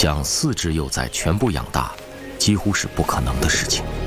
将4只幼崽全部养大，几乎是不可能的事情。